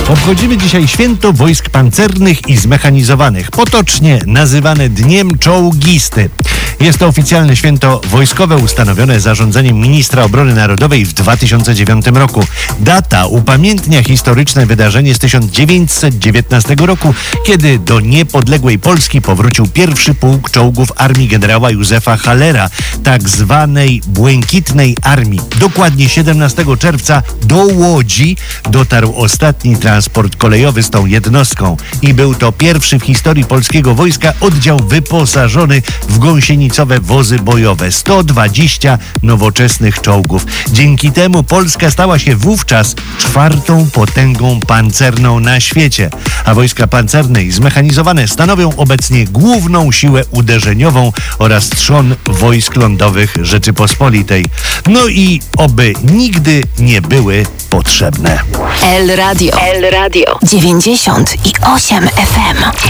Obchodzimy dzisiaj święto wojsk pancernych i zmechanizowanych, potocznie nazywane Dniem Czołgisty. Jest to oficjalne święto wojskowe ustanowione zarządzeniem ministra obrony narodowej w 2009 roku. Data upamiętnia historyczne wydarzenie z 1919 roku, kiedy do niepodległej Polski powrócił pierwszy pułk czołgów armii generała Józefa Hallera, tak zwanej Błękitnej Armii. Dokładnie 17 czerwca do Łodzi dotarł ostatni transport kolejowy z tą jednostką i był to pierwszy w historii polskiego wojska oddział wyposażony w gąsienicowe wozy bojowe. 120 nowoczesnych czołgów. Dzięki temu Polska stała się wówczas czwartą potęgą pancerną na świecie, a wojska pancerne i zmechanizowane stanowią obecnie główną siłę uderzeniową oraz trzon wojsk lądowych Rzeczypospolitej. No i oby nigdy nie były potrzebne. El Radio 98 FM.